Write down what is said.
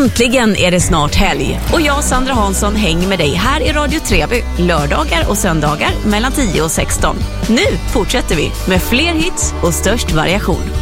Äntligen är det snart helg och jag, Sandra Hansson, hänger med dig här i Radio Treby lördagar och söndagar mellan 10 och 16. Nu fortsätter vi med fler hits och störst variation.